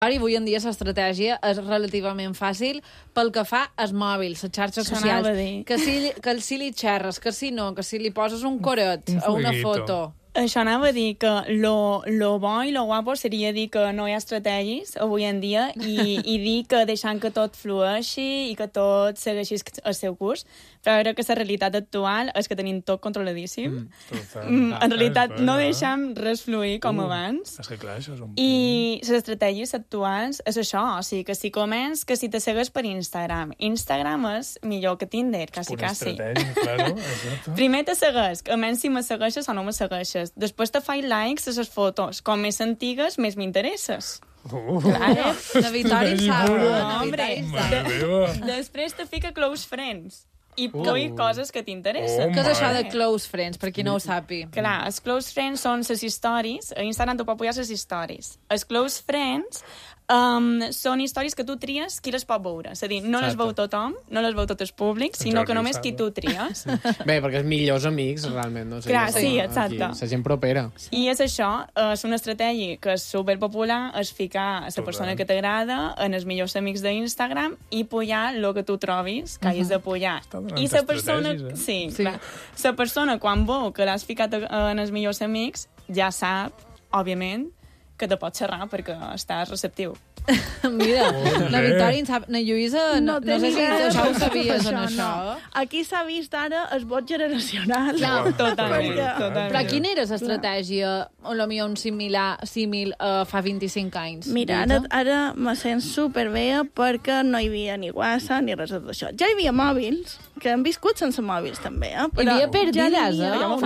Avui en dia l'estratègia és relativament fàcil pel que fa als mòbils, les xarxes socials. Que si li xerres, que si no, que si li poses un coret a una foto... Això anava a dir que lo bo i lo guapo seria dir que no hi ha estratègies avui en dia i dir que deixant que tot flueixi i que tot segueixi el seu curs, però crec que la realitat actual és que tenim tot controladíssim. En realitat no deixem res fluir com abans. És que clar, això és un... I les estratègies actuals és això, o sigui, que si comens, que si te segues per Instagram. Instagram és millor que Tinder, quasi. Claro, exacto. Primer te segues, a menys si me segueixes o no me segueixes. Després te faig likes a les fotos. Com més antigues, més m'interesses. Claro, la Victòria sabe. Després te fica close friends. I coses que t'interessen. Què és això de close friends, per qui no ho sàpi? Clar, els close friends són les històries. A Instagram tu pots pujar les històries. Els close friends són històries que tu tries qui les pot veure. És a dir, no les veu tothom, no les veu tot el públic, sinó que només qui tu tries. Bé, perquè els millors amics, realment. No? Clar, sí, exacte. La gent propera. I és això, és una estratègia que és superpopular, és ficar a la persona que t'agrada en els millors amics d'Instagram i pujar el que tu trobis, que hagis de pujar. I la persona... Sí, clar. La persona, quan veu que l'has ficat en els millors amics, ja sap, òbviament, que te pot xerrar perquè estàs receptiu. Mira, la Victòria en sap... Na Lluïsa, no sé si això ho sabies o no, això. Aquí s'ha vist ara el vot generacional. Totalment. Però quina era l'estratègia, o potser un símil fa 25 anys? Mira, ara me sent superbé perquè no hi havia ni WhatsApp ni res d'això. Ja hi havia mòbils, que han viscut sense mòbils també, Hi havia perdides,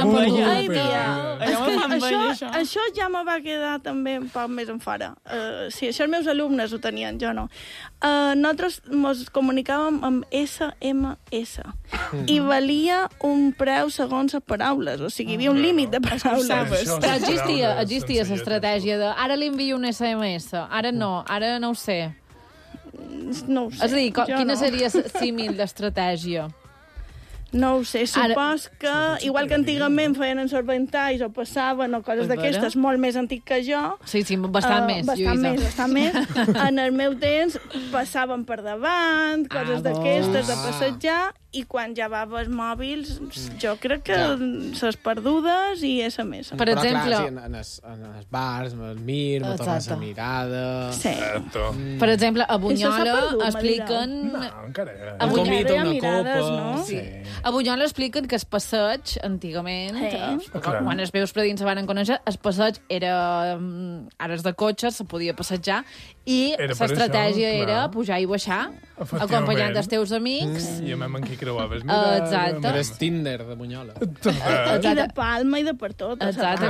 Això ja me va quedar també un poc més en fora. Sí, això els meus alumnes ho tenien, jo no. Nosaltres ens comunicàvem amb SMS i valia un preu segons les paraules, o sigui, hi havia un límit de paraules. Però existia l'estratègia de ara li envio un SMS, ara no ho sé. No ho sé. És a dir, quina seria símil d'estratègia? No ho sé, supos que, igual que antigament feien en sorbentalls o passaven o coses d'aquestes, molt més antic que jo... Sí, bastant més, Lluïsa. Bastant més. En el meu temps passaven per davant, coses d'aquestes, de passejar, i quan ja va als mòbils, jo crec que les perdudes i SMS. Per exemple... Però clar, en els bars, amb el mir, me tornes la mirada... Sí. Per exemple, a Bunyola expliquen... No, encara... Un comita, una copa... Sí. A Bunyola expliquen que el passeig, antigament, quan els meus predins se van conèixer, el passeig era... Ara és de cotxes, se podia passejar, i l'estratègia era pujar i baixar, acompanyant els teus amics... I amb qui creuaves. Exacte. Era el Tinder de Bunyola. I de Palma i de per tot. Exacte.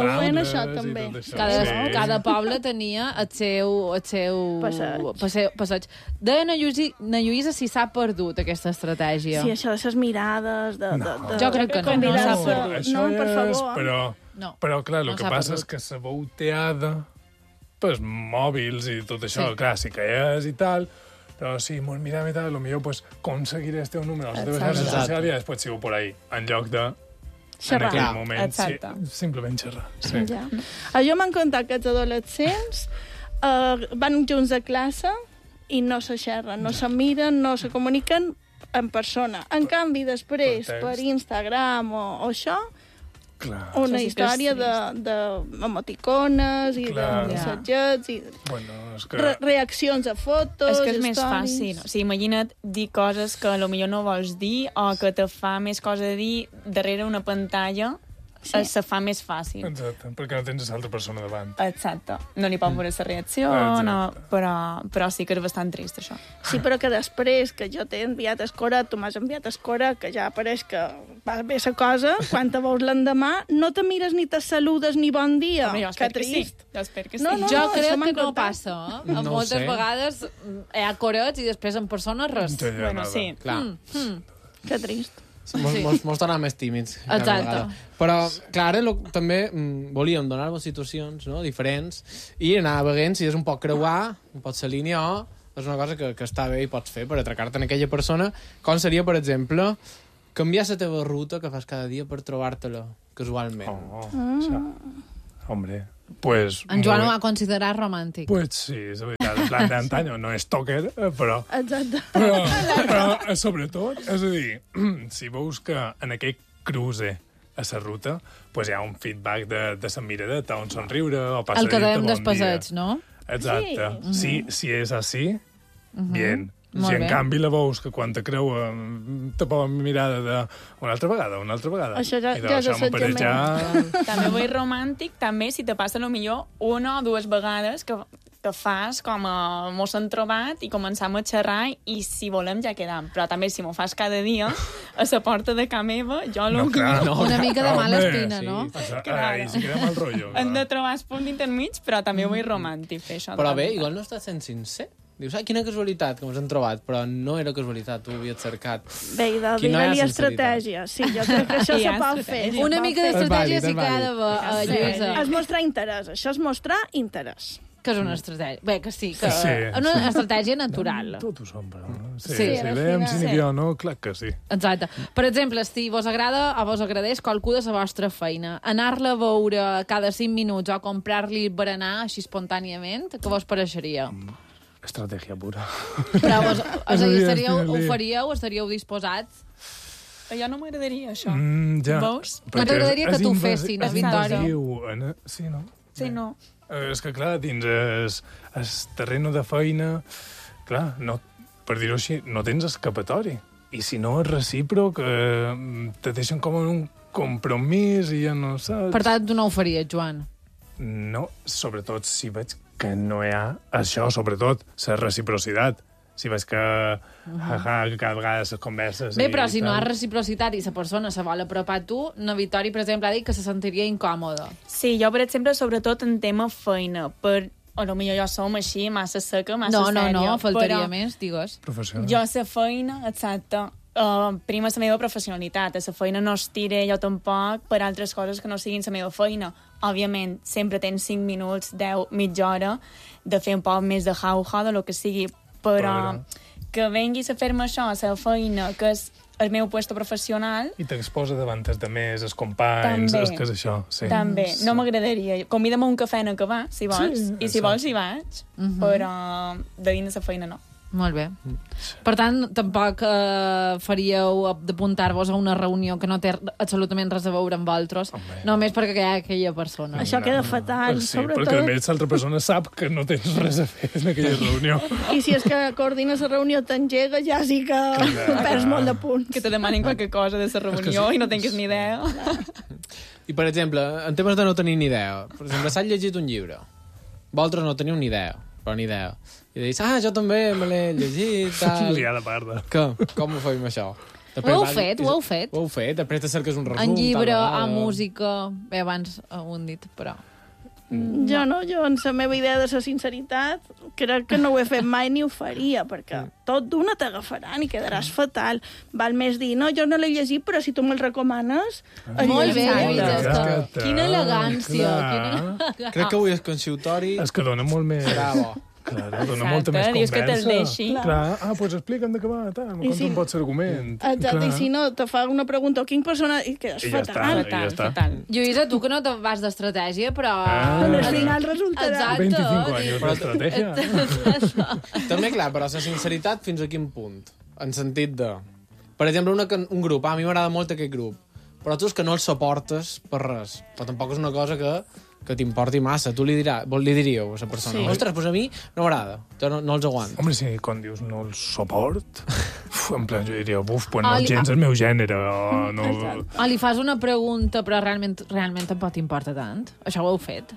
Cada poble tenia el seu passeig. De na Lluïsa si s'ha perdut aquesta estratègia. Sí, això de les mirades... Jo crec que no s'ha perdut. No, per favor. Però clar, el que passa és que la volteada, pues, mòbils i tot això, clar, sí que és i tal, però sí, molt mirem i tal, potser pues, aconseguiré el teu número a la teva xarxa social i després sigo por ahí, en lloc de... Xerrar. En aquell moment, sí, simplement xerrar. Sí. Ja. Jo m'han contat que els adolescents van junts a classe i no se xerren, no se miren, no se comuniquen en persona. En canvi, després, per Instagram o això, clar. Una història d'emoticones i de missatgets i reaccions a fotos, és que és més fàcil. O sigui, imagina't dir coses que potser no vols dir o que te fa més cosa dir darrere una pantalla. Se fa més fàcil. Exacte, perquè no tens l'altra persona davant. Exacte. No li pot veure la reacció, però sí que és bastant trist, això. Sí, però que després que jo t'he enviat escora, tu m'has enviat escora, que ja apareix que va bé la cosa, quan te veus l'endemà, no te mires ni te saludes ni bon dia. Home, jo espero que sí. Jo espero que sí. Jo crec que no passa. Moltes vegades hi ha corets i després en persona res. Bueno, sí. Clar. Que trist. Mos tornem més tímids. Exacte. Però, clar, ara també volíem donar-vos situacions diferents i anar veient si és un poc creuar, un poc la línia o és una cosa que està bé i pots fer per atracar-te en aquella persona. Com seria, per exemple, canviar la teva ruta que fas cada dia per trobar-te-la casualment. Hombre, Pues, en Joan ho va considerar romàntic. Pues sí, és veritat. En plan d'antanyo no és toker, però... Exacte. Però sobretot, és a dir, si veus que en aquell cruce a la ruta pues hi ha un feedback de la miradeta, un somriure, o passa el que dèiem bon dels passeig, dia. no? Exacte. Sí. Si és així, bien. Molt Si en bé. canvi la veus que quan te creu te posa mirada de una altra vegada. Això ja I és això m'apareix assetjament. També vull romàntic, també si te passa millor una o dues vegades que fas com a mos han trobat i començam a xerrar i si volem ja quedam. Però també si m'ho fas cada dia a la porta de ca meva, jo Una mica de mala espina, no? Ahí sí queda mal rotllo. hem de trobar el punt intermig, però també vull romàntic fer això. Però bé, igual no estàs sent sincer. Dius, quina casualitat, que ens hem trobat, però no era casualitat, tu ho havies cercat. Bé, digue-li estratègia. Sí, jo crec que això se pot fer. Una mica d'estratègia sí que ha d'haver, Lluïsa. És mostrar interès. Això és mostrar interès. Que és una estratègia. Bé, que sí, que Sí. una estratègia natural. Tot ho som, però. Sí, Sí, si veiem si n'hi ha o no, clar que sí. Exacte. Per exemple, si vos agrada o vos agradés qualcú de la vostra feina, anar-la a veure cada 5 minuts o comprar-li berenar així espontàniament, què vos pareixeria? Estratègia pura. Però vos, ho dir. faríeu? Estaríeu disposats? Jo no m'agradaria això. Ja. Veus? No t'agradaria que t'ho fessin, és Victòria? invasiu. Sí, no? Sí, no. És que, clar, dins el terreny de feina, clar, no, per dir-ho així, no tens escapatori. I si no és recíproc, te deixen com en un compromís i ja no saps... Per tant, tu no ho faries, Joan? No, sobretot si veig que no hi ha això, sobretot, la reciprocitat. Si veig que, que cada vegada les converses... Bé, però si no hi ha reciprocitat i la persona se vol apropar a tu, na Victòria, per exemple, ha dit que se sentiria incòmoda. Sí, jo, per exemple, sobretot en tema feina, o potser jo som així, massa seca, massa sèria. No, faltaria més, digues. Professional. Jo a la feina, exacte, prima la meva professionalitat. A la feina no estiré jo tampoc per altres coses que no siguin la meva feina. Òbviament, sempre tens 5 minuts, 10, mitja hora de fer un poc més de jauja, de lo que sigui, però que venguis a fer-me això, a la feina, que és el meu puesto professional... I t'exposa davant els demés, els companys, també, és que és això. Sí. També, no m'agradaria. Convida'm a un cafè en acabar, si vols, Sí, i si vols hi vaig, però de dins de la feina no. Molt bé. Per tant, tampoc faríeu d'apuntar-vos a una reunió que no té absolutament res a veure amb vosaltres, només perquè hi ha aquella persona. Això queda fatal, Sí, sobretot. perquè a més l'altra persona sap que no tens res a fer en aquella reunió. I si és que coordines la reunió t'engega, ja sí que perds molt de punts. Que te demanin qualque cosa de la reunió i no tinguis ni idea. I, per exemple, en temes de no tenir ni idea, per exemple, s'ha llegit un llibre. Vosaltres no teniu ni idea, però ni idea. I dius, jo també me l'he llegit, tal... Liada parda. Què? Com ho feim, això? Ho heu fet? Ho heu fet? Després te cerques un resum. En llibre, tal, a música... Bé, abans ho han dit, però... Jo no, jo en la meva idea de la sinceritat crec que no ho he fet mai ni ho faria, perquè tot d'una t'agafaran i quedaràs fatal. Val més dir, no, jo no l'he llegit, però si tu me'l recomanes... Molt bé, Lluïsa. quina elegància. Crec que avui el consultori És que dona molt més... serà bo. Clar, dona molta més Dius que te'l conversa. deixi. Clar, doncs explica'm de què va, tal, I si- com pot ser argument. Exacte, i si no, te fa una pregunta, o quin persona... I quedes I ja fatal. està. Ja està. Fatal. Lluïsa, tu que no te vas d'estratègia, però... Al final resultarà. Exacte. 25 anys d'estratègia. També, clar, però la sinceritat fins a quin punt? En sentit de... Per exemple, un grup, a mi m'agrada molt aquest grup, però tu és que no el suportes per res. Però tampoc és una cosa que t'importi massa. Tu li diríeu a la persona, Sí. ostres, doncs a mi no m'agrada, jo no els aguanto. Home, si quan dius no el suport, en plan, jo diria, pues no Oli- és gens el meu gènere, o no... O li fas una pregunta, però realment tampoc t'importa tant. Això ho heu fet.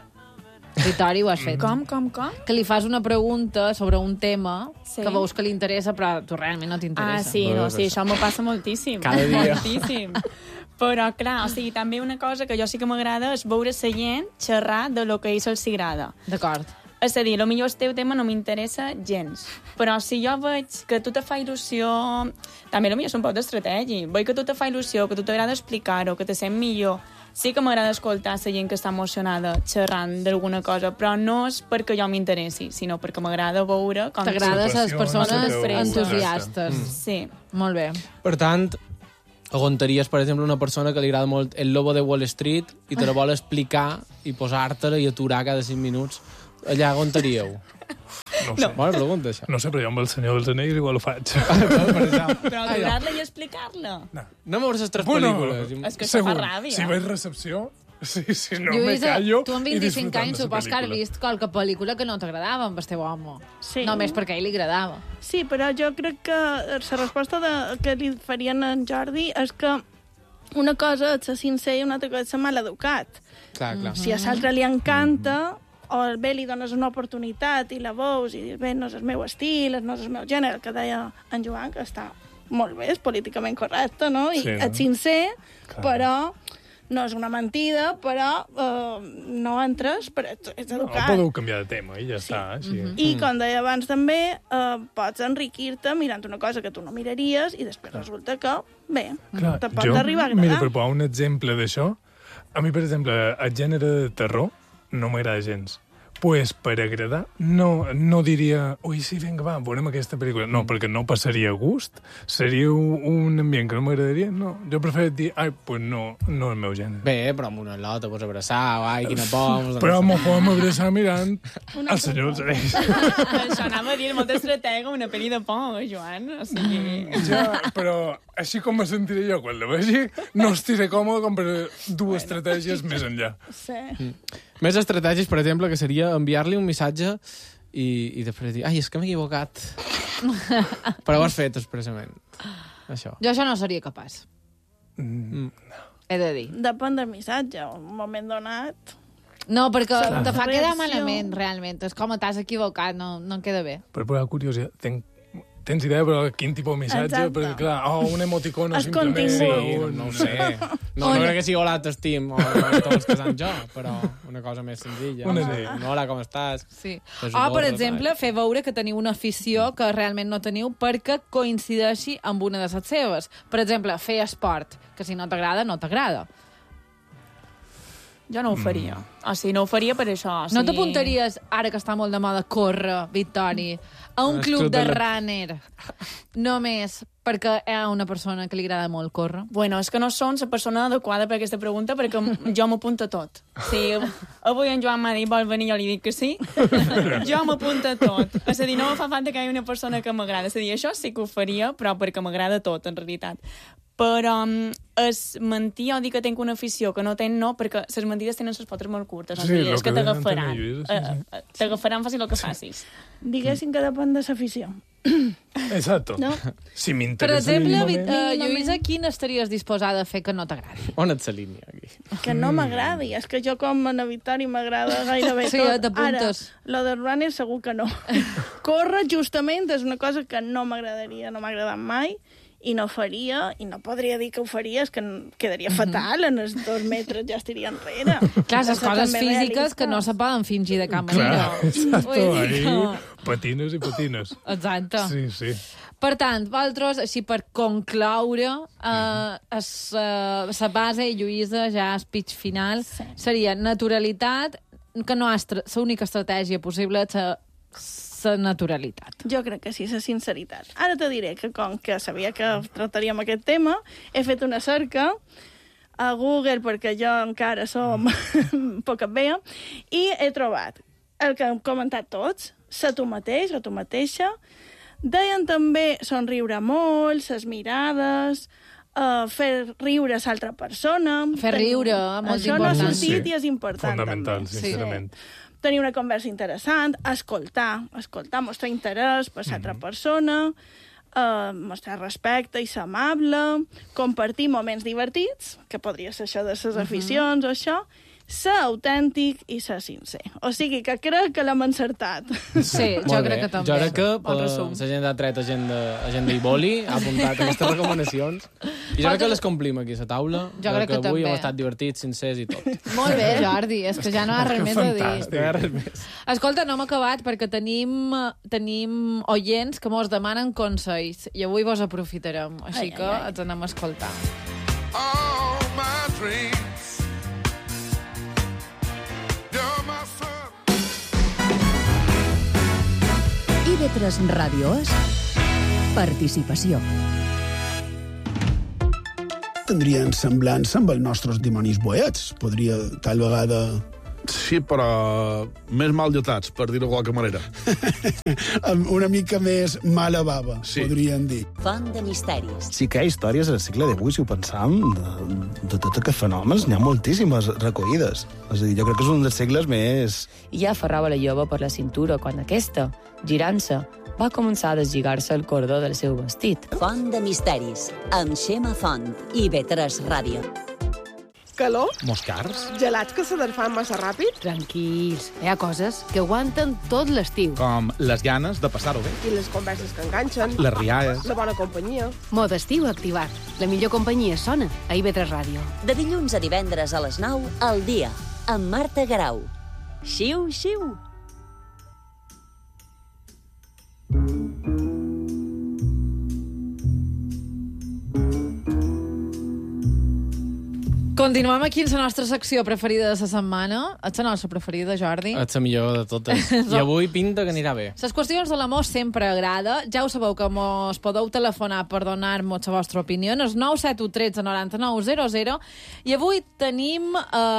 Vitori, ho has fet. Com? Que li fas una pregunta sobre un tema Sí. que veus que li interessa, però tu realment no t'interessa. Ah, sí, no, sí, això m'ho passa moltíssim. Cada dia. Moltíssim. Però, clar, o sigui, també una cosa que jo sí que m'agrada és veure la gent xerrar de lo que a ells els agrada. D'acord. És a dir, potser el teu tema no m'interessa gens, però si jo veig que a tu te fa il·lusió, també potser és un poc d'estratègia, veig que a tu te fa il·lusió, que a tu t'agrada explicar-ho, que te sent millor, sí que m'agrada escoltar la gent que està emocionada xerrant d'alguna cosa, però no és perquè jo m'interessi, sinó perquè m'agrada veure com... T'agrades a les persones Situació, entusiastes. Sí. Molt bé. Per tant, aguantaries, per exemple, una persona que li agrada molt El Lobo de Wall Street i te la vol explicar i posar-te-la i aturar cada 5 minuts. Allà aguantaríeu? No ho sé. Bona pregunta, això. No sé, però jo amb El Senyor dels Anells igual ho faig. Però aturar-la i explicar-la. No veure les 3 pel·lícules. És que això fa ràbia. Si veig recepció, sí, no Lluïsa, me callo tu amb i 25 disfrutant anys de la supos que has pel·lícula. vist qualque pel·lícula que no t'agradava amb el teu home. Sí. Només perquè a ell li agradava. Sí, però jo crec que la resposta que li farien a en Jordi és que una cosa és ser sincer i una altra cosa és ser mal educat. Clar. Si a l'altre li encanta, o bé li dones una oportunitat i la veus i dius, bé, no és el meu estil, no és el meu gènere, que deia en Joan, que està molt bé, és políticament correcte, no? I Sí, no? ets sincer, Clar. però no és una mentida, però no entres, però ets No, educat. podeu canviar de tema i ja està. Sí. I, com deia abans també, pots enriquir-te mirant una cosa que tu no miraries i després resulta que, bé, Clar, te pot arribar a agradar. mira, per posar un exemple d'això, a mi, per exemple, el gènere de terror no m'agrada gens. Pues per agradar, no diria ui, sí, vinga, va, veurem aquesta pel·lícula. No, perquè no passaria gust. Seria un ambient que no m'agradaria. No, jo prefereixo dir, ai, pues no és el meu gènere. Bé, però amb una lota pots abraçar, ai, quina por... Però m'ho podem abraçar mirant el Senyor dels Anells. Això anava a dir molt estratègia, una pel·li de por, Joan. O sigui... Ja, però així com me sentiré jo quan la vegi, no estiré còmode com per dur estratègies més enllà. Sí. Més estratègies, per exemple, que seria enviar-li un missatge i després dir, ai, és que m'he equivocat. Però ho has fet expressament. Això. Jo això no seria capaç. He de dir. Depèn del missatge, un moment donat... No, perquè te fa quedar Reacció. malament, realment. És com t'has equivocat, no em queda bé. Per posar curiositat, tens idea, però quin tipus de missatge? Exacte. Perquè, clar, un emoticono Es simplement... continua. Sí, no ho sé. No crec que sigui hola, t'estim, o tots que sant jo, però una cosa més senzilla. Una idea. No, hola, com estàs? Sí. Te O, per suporto, exemple, fer veure que teniu una afició que realment no teniu perquè coincideixi amb una de les seves. Per exemple, fer esport, que si no t'agrada, no t'agrada. Jo no ho faria. O sigui, no ho faria per això. O sigui... No t'apuntaries, ara que està molt de moda córrer, Victori, a un club de runner, només perquè hi ha una persona que li agrada molt córrer? Bueno, és que no som la persona adequada per aquesta pregunta perquè jo m'apunto a tot. Si avui en Joan m'ha dit vol venir, jo li dic que sí. Jo m'apunto a tot. És a dir, no fa falta que hi hagi una persona que m'agrada. És a dir, això sí que ho faria, però perquè m'agrada tot, en realitat. Però és mentir o dir que tinc una afició que no tenc, no, perquè les mentides tenen les potes molt curtes. Sí, és que lo que t'agafaran. deien Lluïsa, sí. T'agafaran fàcil el que facis. Diguéssim que depèn de l'afició. Exacto. No? Si Per m'interessa exemple, mínimament... Lluïsa, quin estaries disposada a fer que no t'agradi? On ets la línia, aquí? Que no m'agradi. És que jo, com a Victori, m'agrada gairebé Sí, tot. t'apuntes. Ara, lo de runner segur que no. Córrer, justament, és una cosa que no m'agradaria, no m'ha agradat mai, i no faria, i no podria dir que ho faria, és que quedaria fatal, en els 2 metres ja estaria enrere. Clar, les Això coses també físiques realista. que no se poden fingir de cap manera. Clar, exacto, Vull dir ahí que- patines i patines. Exacte. Sí, sí. Per tant, vosaltres, així per concloure, la base, Lluïsa, ja el pitch final, seria naturalitat, que no és l'única estratègia possible, la naturalitat. Jo crec que sí, la sinceritat. Ara te diré que, com que sabia que tractaríem aquest tema, he fet una cerca a Google, perquè jo encara som poc veia, i he trobat el que hem comentat tots, ser tu mateix, o tu mateixa. Deien també somriure molt, les mirades, fer riure a l'altra persona. Fer riure, molt Això no ha important. sortit Sí. i és important, Fonamental, també. sincerament. Tenir una conversa interessant, escoltar, mostrar interès per l'altra persona, mostrar respecte i ser amable, compartir moments divertits, que podria ser això de les aficions o això, ser autèntic i ser sincer. O sigui que crec que l'hem encertat. Sí, jo Molt crec bé. que també. Jo crec que Bon resum. la gent ha tret agenda i boli, ha apuntat aquestes recomanacions. I jo crec que les complim aquí a la taula. Jo crec que avui també. hem estat divertits, sincers i tot. Molt bé, Jordi, és que ja no hi ha res més a dir. fantàstic. No hi ha res més. Escolta, no hem acabat perquè tenim oients que mos demanen consells i avui vos aprofitarem, així que ens anem a escoltar. All my dreams, you're my sun. IB3 Ràdio és participació. tindrien semblança amb els nostres dimonis boets. Podria, tal vegada... Sí, però més mal dotats, per dir-ho de qualque manera. Una mica més mala bava, podríem dir. Font de misteris. Sí que hi ha històries al segle XVIII, si ho pensam, de tot aquests fenòmens, n'hi ha moltíssimes recollides. És a dir, jo crec que és un dels segles més... I ja aferrava la jove per la cintura quan aquesta, girant-se, va començar a deslligar-se el cordó del seu vestit. Font de misteris, amb Xema Font i B3 Ràdio. Calor? Moscars? Gelats que se desfan massa ràpid? Tranquils, hi ha coses que aguanten tot l'estiu. Com les ganes de passar-ho bé. I les converses que enganxen. Les rialles. La bona companyia. Mode estiu activat. La millor companyia sona a IB3 Ràdio. De dilluns a divendres a les 9, al dia, amb Marta Garau. Xiu, xiu. Continuem aquí en la nostra secció preferida de la setmana. Ets la nostra preferida, Jordi? Ets la millor de totes. I avui pinta que anirà bé. Les qüestions de l'amor sempre agrada. Ja ho sabeu que mos podeu telefonar per donar-nos la vostra opinió. És 971 13 99 00. I avui tenim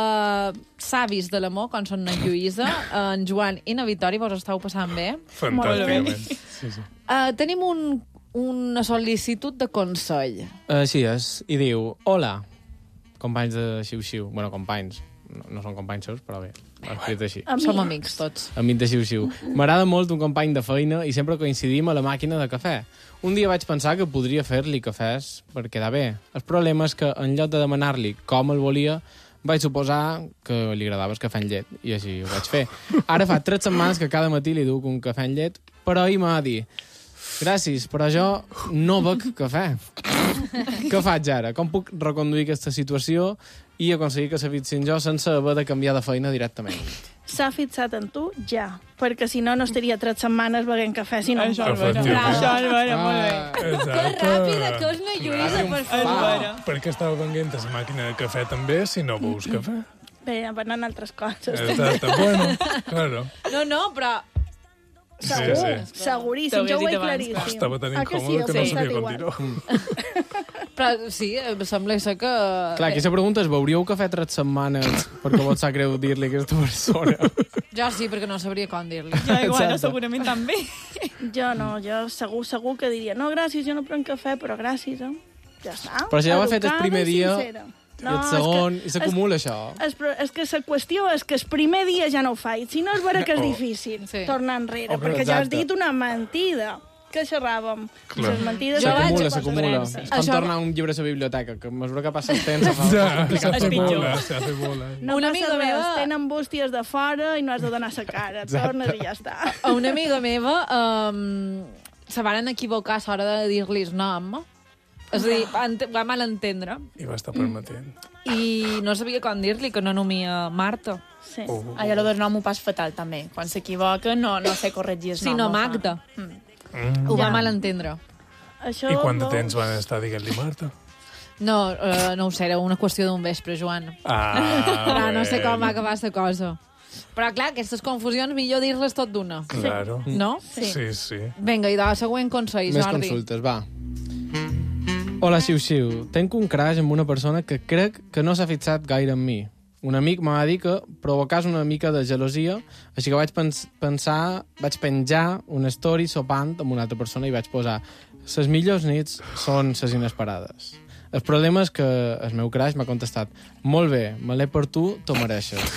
savis de l'amor, com són en Lluïsa, en Joan i na Victòria. Vos estàu passant bé? Fantàsticament. Sí. Tenim una sol·licitud de consell. Així és. I diu, hola, companys de Xiu-Xiu. Bueno, companys. No són companys seus, però bé. Escrit així. Som amics, tots. Amic de Xiu-Xiu. M'agrada molt un company de feina i sempre coincidim a la màquina de cafè. Un dia vaig pensar que podria fer-li cafès per quedar bé. El problema és que, en lloc de demanar-li com el volia, vaig suposar que li agradava el cafè en llet. I així ho vaig fer. Ara fa 3 setmanes que cada matí li duc un cafè en llet, però ahir m'ha dit: gràcies, però jo no bec cafè. Què faig ara? Com puc reconduir aquesta situació i aconseguir que se fixin jo sense haver de canviar de feina directament? S'ha fixat en tu ja, perquè si no, no estaria 3 setmanes beguent cafè, si no... Això és vera, molt bé. Que ràpida que és la Lluïsa, per favor. Per què estava venint a la màquina de cafè també, si no veus cafè? Bé, venant altres coses. Exacte, bueno, claro. No, però... Segur, seguríssim, jo ho he claríssim. Estava tan incòmode que no sabia com dir-ho. Però sí, sembla ser que... Clar, aquí la pregunta és, veuríeu cafè 3 setmanes perquè vos sap greu dir-li a aquesta persona? Jo sí, perquè no sabria com dir-li. Jo igual, segurament també. Jo no, jo segur que diria, no, gràcies, jo no prenc cafè, però gràcies, ja està. Però si ja ho ha fet el primer dia... No, i el segon, i s'acumula això. És que la qüestió és que el primer dia ja no ho faig. Si no, és vera que és difícil tornar enrere, perquè ja has dit una mentida. Que xerràvem. Les mentides... S'acumula. És com tornar un llibre a la biblioteca, que a mesura que passa el temps... S'ha fet bola. No passa res, tenen bústies de fora i no has de donar la cara. Tornes i ja està. A una amiga meva se varen equivocar a l'hora de dir-li el nom. És a dir, va malentendre. I va estar permetent. I no sabia com dir-li, que no nomia Marta. Sí. Allò del nom ho pas fatal, també. Quan s'equivoca, no sé corregir el nom. Sí, no, Magda. Ho va malentendre. I quant de temps van estar dient-li Marta? No ho sé, era una qüestió d'un vespre, Joan. Però no sé com va acabar la cosa. Però, clar, aquestes confusions, millor dir-les tot d'una. Claro. No? Sí. Vinga, i de la següent consell, Jordi. Més consultes, va. Hola, Xiu-Xiu. Tenc un crash amb una persona que crec que no s'ha fixat gaire en mi. Un amic m'ha dit que provocàs una mica de gelosia, així que vaig penjar una story sopant amb una altra persona i vaig posar: les millors nits són les inesperades. El problema és que el meu crush m'ha contestat: molt bé, me l'he per tu, t'ho mereixes.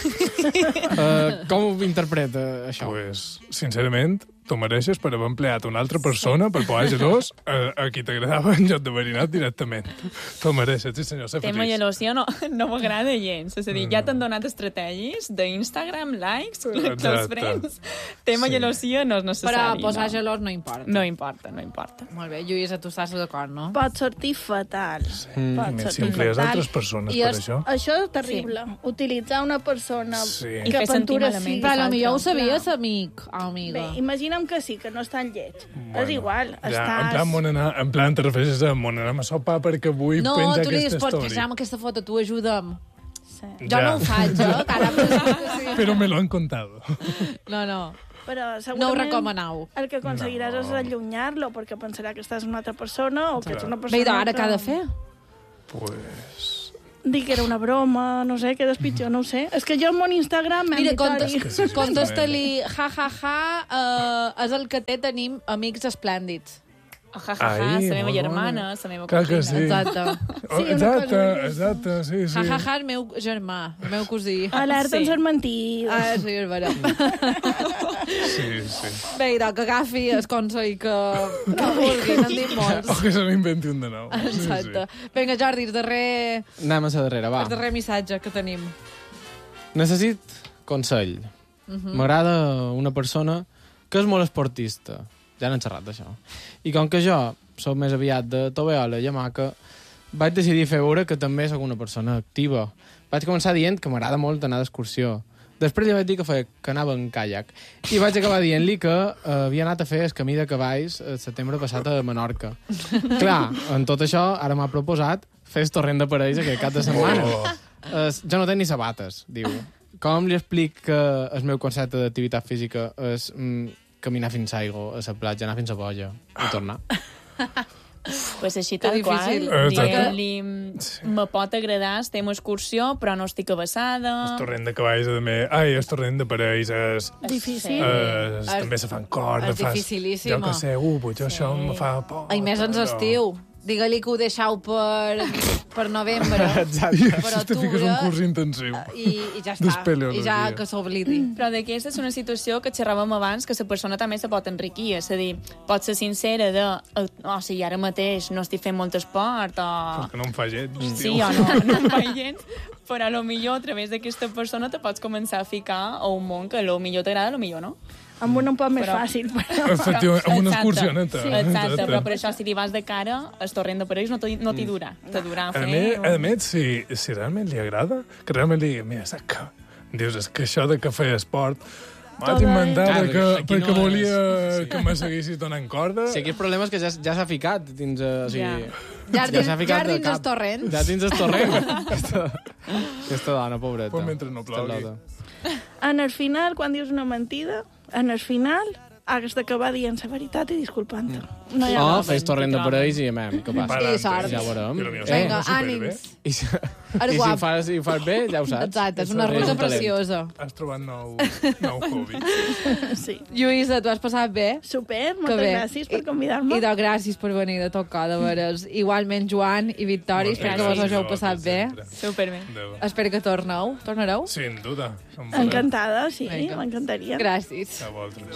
Com ho interpreta, això? Pues, sincerament, t'ho mereixes per haver empleat una altra persona per posar gelós a qui t'agradava en lloc d'haver anat directament. T'ho mereixes, sí senyor, ser feliç. Tema gelosia no m'agrada gens. És a dir, ja t'han donat estratègies d'Instagram, likes, close friends. Tema gelosia no és necessari. Però posar gelós no importa. No importa. Molt bé, Lluïsa, tu estàs d'acord, no? Pot sortir fatal. Si emplees altres persones per això. Això és terrible. Utilitzar una persona que aventura sí. Però potser ho sabies, amic o amiga. Bé, imaginem que sí, que no és tan lleig. És igual, estàs... En plan, te refereixes a mon anem a sopar perquè vull penjar aquesta story. No, tu li dius, pots penjar aquesta foto, tu ajuda'm. Sí. Jo no ho faig, cara. Però me lo han contado. No. Però no ho recomanau. El que aconseguiràs és allunyar-lo, perquè pensarà que estàs una altra persona o que ets una persona... Bé, i ara què ha de fer? Pues... Dic que era una broma, no sé, quedes pitjor, no ho sé. És que jo en mon Instagram... Mira, contesta-li, és el que tenim amics esplèndids. La meva germana, la meva cosina. Sí. Exacte, sí. El meu germà, el meu cosí. Alerta en ser mentides. Sí, és vera. Sí. Bé, que agafi el consell que vulgui, n'han dit molts. O que se n'inventi un de nou. Exacte. Vinga, Jordi, el darrer... Anem a la darrera, va. El darrer missatge que tenim. Necessit consell. M'agrada una persona que és molt esportista. Ja n'hem xerrat d'això. I com que jo soc més aviat de tovallola i hamaca, vaig decidir fer veure que també sóc una persona activa. Vaig començar dient que m'agrada molt anar d'excursió. Després li vaig dir que anava en caiac. I vaig acabar dient-li que havia anat a fer el camí de cavalls el setembre passat a Menorca. Clar, en tot això, ara m'ha proposat fer el torrent de parells aquest cap de setmana. Jo no tenc ni sabates, diu. Com li explic que el meu concepte d'activitat física és... caminar fins a aigua, a la platja, anar fins a Boia i tornar. Pues així tal qual. Diguem-li, me pot agradar, estem a excursió, però no estic abassada. El torrent de cavalls, el torrent de parells és... Difícil. També se fan corda. És dificilíssim. Jo que sé, potser això em fa por. I més ens estiu. Digue-li que ho deixeu per novembre. Exacte. I te fiques un curs intensiu. I ja està. I ja que s'oblidi. Però d'aquesta és una situació que xerràvem abans, que la persona també se pot enriquir. És a dir, pot ser sincera de si ara mateix no estic fent molt esport o... Perquè no em fa gens. Sí, o no em fa gens. Però potser a través d'aquesta persona te pots començar a ficar a un món que potser t'agrada, potser no. Amb un poc més fàcil. Efectivament, amb una excursioneta. Sí. Exacte, però per això, si t'hi vas de cara, el torrent de parells no t'hi durà. Te durà fer... A més, si realment li agrada, que realment li digui, mira, saps que... Dius, és que això de que feia esport... M'has inventat perquè volia que me seguissis donant corda. Sí, aquí el problema és que ja s'ha ficat dins... Ja dins el torrent. Ja dins el torrent. Aquesta dona, pobreta. Pues mentre no plogui. En el final, quan dius una mentida, en el final has d'acabar dient la veritat i disculpant-te. No, fes torrent de parells i amem, què passa? I sort. Ja ho veurem. Vinga, ànims. I si ho fas bé, ja ho saps. Exacte, és una ruta preciosa. Has trobat nou hobby. Sí. Lluïsa, t'ho has passat bé? Super, moltes gràcies per convidar-me. I gràcies per venir de tocar, de veres. Igualment, Joan i Victòria, espero que vos hàgiu passat bé. Superbé. Espero que torneu. Tornareu? Sin duda. Encantada, sí, m'encantaria. Gràcies. A vosaltres.